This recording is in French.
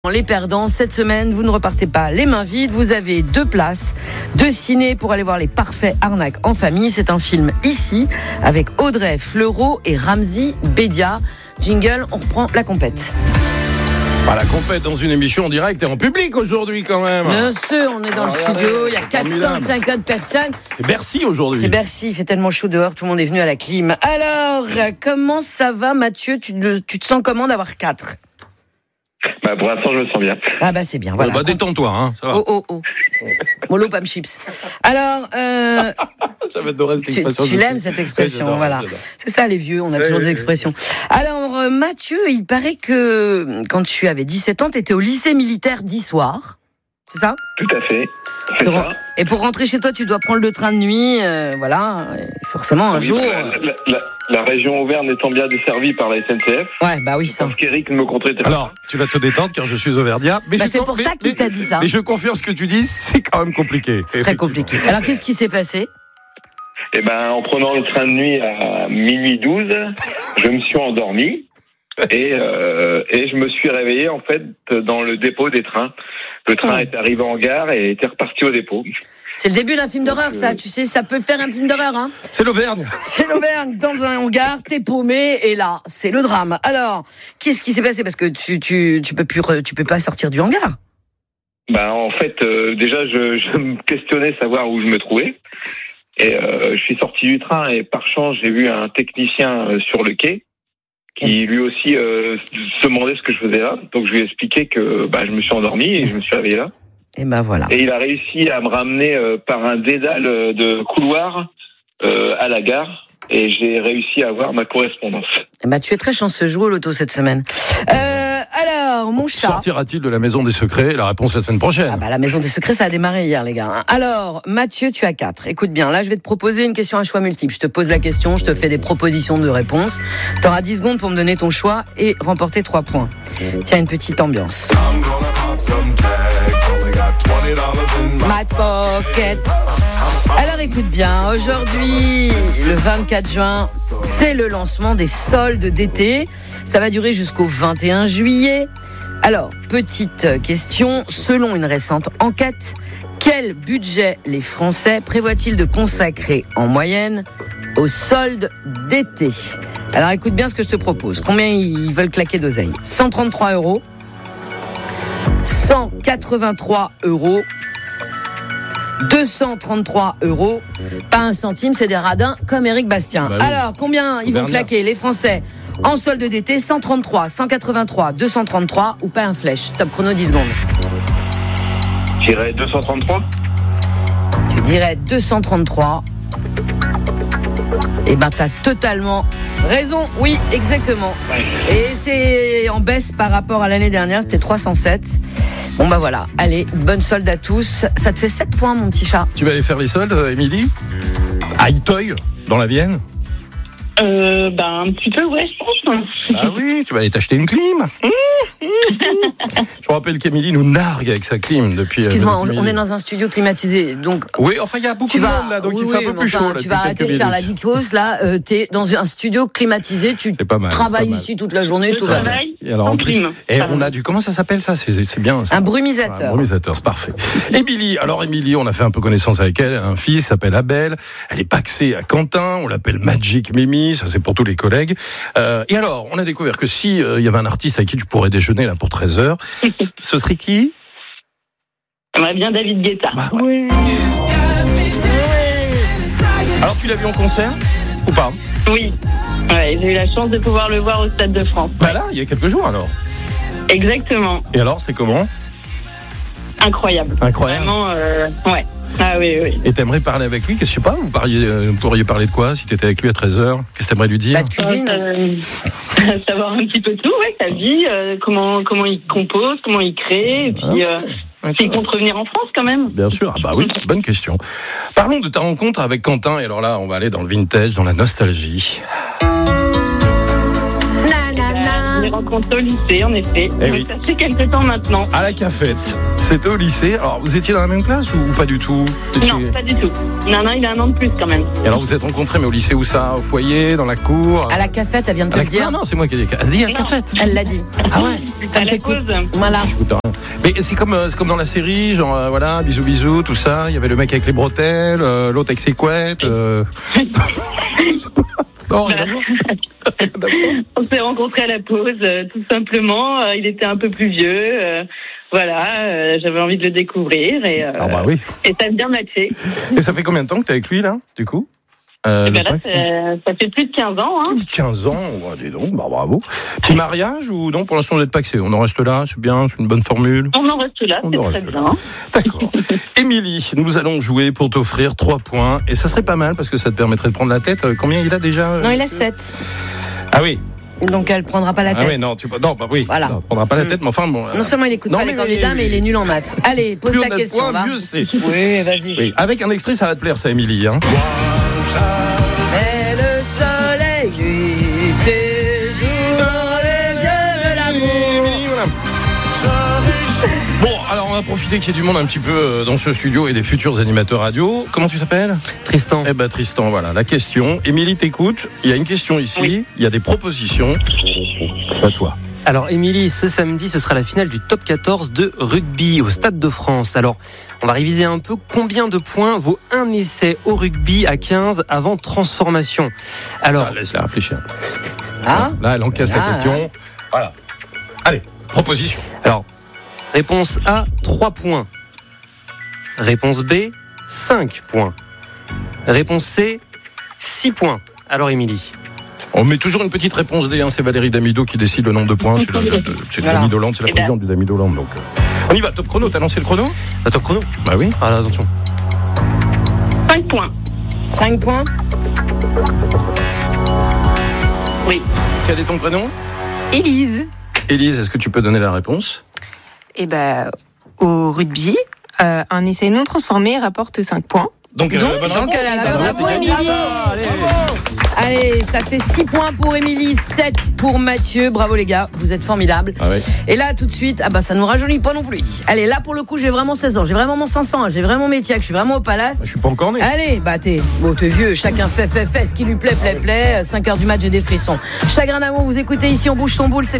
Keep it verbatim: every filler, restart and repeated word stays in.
Les perdants, cette semaine, vous ne repartez pas les mains vides. Vous avez deux places de ciné pour aller voir Les Parfaits Arnaques en famille. C'est un film ici avec Audrey Fleurot et Ramzy Bedia. Jingle, on reprend la compète. Ah, la compète dans une émission en direct et en public aujourd'hui quand même. Bien sûr, on est dans ah, le studio, il y a quatre cent cinquante personnes. C'est Bercy aujourd'hui. C'est Bercy, il fait tellement chaud dehors, tout le monde est venu à la clim. Alors, comment ça va Mathieu ? tu, tu te sens comment d'avoir quatre ? Bah pour l'instant, je me sens bien. Ah bah c'est bien, voilà. Oh, bah détends-toi, hein, ça va. Oh, oh, oh. Molo Pam Chips. Alors, euh... J'avais adoré cette expression. Tu, tu l'aimes cette expression, j'adore, voilà. j'adore. C'est ça les vieux, on a oui, toujours oui, des expressions. Oui. Alors euh, Mathieu, il paraît que quand tu avais dix-sept ans, tu étais au lycée militaire d'Issoire. C'est ça ? Tout à fait. C'est pour, ça. Et pour rentrer chez toi, tu dois prendre le train de nuit, euh, voilà. Forcément, un oui, jour. La, la, la, la région Auvergne étant bien desservie par la S N C F. Ouais, bah oui, ça. Parce qu'Éric me comptait. Alors, tu vas te détendre car je suis auvergnat. Mais bah je c'est pour mais, ça qu'il mais, t'a dit ça. Mais je confirme ce que tu dis, c'est quand même compliqué. C'est très compliqué. Alors, qu'est-ce qui s'est passé ? Eh ben, en prenant le train de nuit à minuit douze, je me suis endormi. Et, euh, et je me suis réveillé en fait dans le dépôt des trains. Le train est arrivé en gare et était reparti au dépôt. C'est le début d'un film d'horreur, ça. Tu sais, ça peut faire un film d'horreur, hein. C'est l'Auvergne. C'est l'Auvergne. Dans un hangar, t'es paumé et là, c'est le drame. Alors, qu'est-ce qui s'est passé ? Parce que tu tu tu peux plus tu peux pas sortir du hangar. Bah en fait, euh, déjà je, je me questionnais savoir où je me trouvais. Et euh, je suis sorti du train et par chance j'ai vu un technicien euh, sur le quai qui lui aussi euh, se demandait ce que je faisais là. Donc je lui ai expliqué que bah, je me suis endormi et je me suis réveillé là. Et ben voilà. Et il a réussi à me ramener euh, par un dédale de couloir euh, à la gare et j'ai réussi à avoir ma correspondance. Et ben tu es très chanceux, joue au loto cette semaine. Euh, alors mon chat. Sortira-t-il de la maison des secrets ? La réponse la semaine prochaine. Ah bah la maison des secrets ça a démarré hier les gars. Alors Mathieu tu as quatre. Écoute bien, là je vais te proposer une question à choix multiple. Je te pose la question, je te fais des propositions de réponses. Tu auras dix secondes pour me donner ton choix et remporter trois points. Tiens une petite ambiance. My pocket. Alors écoute bien, aujourd'hui, le vingt-quatre juin, c'est le lancement des soldes d'été. Ça va durer jusqu'au vingt et un juillet. Alors, petite question, selon une récente enquête, quel budget les Français prévoient-ils de consacrer en moyenne aux soldes d'été ? Alors écoute bien ce que je te propose. Combien ils veulent claquer d'oseille ? cent trente-trois euros, cent quatre-vingt-trois euros, deux cent trente-trois euros, pas un centime, c'est des radins comme Éric Bastien. Bah oui. Alors, combien ils vont claquer les Français en solde d'été ? Cent trente-trois, cent quatre-vingt-trois, deux cent trente-trois ou pas un flèche ? Top chrono, dix secondes. Je dirais deux cent trente-trois. Tu dirais deux cent trente-trois. Eh ben, t'as totalement raison, oui, exactement. Ouais. Et c'est en baisse par rapport à l'année dernière, c'était trois cent sept. Bon bah voilà, allez, bonne solde à tous. Ça te fait sept points mon petit chat. Tu vas aller faire les soldes, Émilie ? À Iteuil, dans la Vienne ? Euh, bah un petit peu, ouais, je pense. Ah oui, tu vas aller t'acheter une clim. Je vous rappelle qu'Émilie nous nargue avec sa clim depuis... Excuse-moi, euh, depuis on est dans un studio climatisé, donc... Oui, enfin, il y a beaucoup de vas, monde, là, donc oui, il fait oui, un peu plus enfin, chaud. Là, tu vas arrêter de faire la vicose, là, euh, t'es dans un studio climatisé, tu mal, travailles ici toute la journée, je tout va bien. Et alors, en plus, et on a du... Comment ça s'appelle, ça ? C'est, c'est bien, ça. Un brumisateur. Ah, un brumisateur, c'est parfait. Émilie, alors Émilie, on a fait un peu connaissance avec elle, un fils s'appelle Abel, elle est paxée à Quentin, on l'appelle Magic Mimi, ça c'est pour tous les collègues. Euh, et alors, on a découvert que si il euh, y avait un artiste avec qui tu pourrais déjeuner là pour treize heures, ce serait qui ? J'aimerais bien David Guetta. Bah oui. Alors tu l'as vu en concert ou pas ? Oui. Ouais, j'ai eu la chance de pouvoir le voir au Stade de France. Bah là, il y a quelques jours alors. Exactement. Et alors, c'est comment ? Incroyable. Incroyable. Vraiment, euh, ouais. Ah oui, oui. Et t'aimerais parler avec lui ? Qu'est-ce que je sais pas ? Vous parliez, euh, pourriez parler de quoi si t'étais avec lui à treize heures ? Qu'est-ce que t'aimerais lui dire ? La cuisine. Euh, savoir un petit peu tout, ouais, sa vie, euh, comment comment il compose, comment il crée, et puis euh, s'il compte revenir en France quand même. Bien sûr, ah bah oui, bonne question. Parlons de ta rencontre avec Quentin, et alors là, on va aller dans le vintage, dans la nostalgie. Na, na, na. rencontrés au lycée, en effet. Eh Donc, oui. ça fait quelques temps maintenant. À la cafette. C'était au lycée. Alors, vous étiez dans la même classe ou pas du tout? Vous étiez- Non, pas du tout. Non, non, il a un an de plus quand même. Et alors, vous êtes rencontrés, mais au lycée où ça? Au foyer, dans la cour? À la cafette, elle vient de te À le la- dire. Non, non, c'est moi qui ai dit. Elle a dit à la Non. cafette. Elle l'a dit. Ah ouais? À la t'écoutes. pause. Voilà. J'écoute rien. Mais c'est comme, euh, c'est comme dans la série, genre, euh, voilà, bisous, bisous, tout ça. Il y avait le mec avec les bretelles, euh, l'autre avec ses couettes. Euh... non, rien à voir. D'accord. On s'est rencontrés à la pause, euh, tout simplement. Euh, il était un peu plus vieux. euh, voilà, euh, j'avais envie de le découvrir et, euh, Ah bah oui. et ça a bien matché. Et ça fait combien de temps que t'es avec lui, là, du coup? Euh, Eh le ben là, Pax, ça, ça fait plus de quinze ans. Hein. quinze ans, oh, dis donc, bah, bravo. Petit mariage ou non? Pour l'instant, vous n'êtes pas axé. On en reste là, c'est bien, c'est une bonne formule. On en reste là, On c'est en très reste bien. là. D'accord. Émilie, nous allons jouer pour t'offrir trois points. Et ça serait pas mal parce que ça te permettrait de prendre la tête. Euh, Combien il a déjà euh, Non, il a sept. Ah oui. Donc elle prendra pas la Ah tête. oui, non, tu non, bah oui. Voilà. Non, on prendra pas la tête, mais enfin bon. euh, Non seulement il écoute Non, pas mais les candidats, oui, mais oui. il est nul en maths. Allez, pose plus ta on a de question. points, va. mieux c'est. Oui, vas-y. Oui. Avec un extrait, ça va te plaire, ça, Émilie. Hein. Et le soleil joue dans les yeux de l'amour. Voilà. Bon, alors on va profiter qu'il y ait du monde un petit peu euh, dans ce studio et des futurs animateurs radio. Comment tu t'appelles? Tristan. Eh ben Tristan, voilà, la question. Émilie t'écoute. Il y a une question ici, Oui. il y a des propositions. À toi. Alors Émilie, ce samedi, ce sera la finale du top quatorze de rugby au Stade de France. Alors, on va réviser un peu combien de points vaut un essai au rugby à quinze avant transformation. Alors, Ah, laisse-la réfléchir. Ah, Là, elle encaisse la Ah, question. Voilà. Allez, proposition. alors, réponse A, trois points. Réponse B, cinq points. Réponse C, six points. Alors Émilie. On met toujours une petite réponse D, hein, c'est Valérie Damido qui décide le nombre de points. C'est la, la- de- c'est Voilà. Dami Doland, c'est la Eh ben. présidente du Dami Doland. Donc, euh, on y va, top chrono. T'as lancé le chrono? Attends, chrono. Bah oui. Ah, attention. cinq points. cinq points. Oui. Quel est ton prénom? Élise. Élise, est-ce que tu peux donner la réponse? Et ben, au rugby, euh, un essai non transformé rapporte cinq points. Donc, euh, Donc, bonne donc, réponse. elle a la Bah, bonne bravo, réponse. Émilie. Allez. Allez, ça fait six points pour Émilie, sept pour Mathieu. Bravo les gars, vous êtes formidables. Ah ouais. Et là, tout de suite, ah bah ça nous rajeunit pas non plus. Allez, là pour le coup, j'ai vraiment seize ans, j'ai vraiment mon cinq cents, j'ai vraiment mes tiacs, je suis vraiment au palace. Je suis pas encore né. Allez, bah t'es, bon, t'es vieux, chacun fait, fait, fait, ce qui lui plaît, plaît, plaît. cinq heures du match, j'ai des frissons. Chagrin d'amour, vous écoutez ici, on bouge son boule, c'est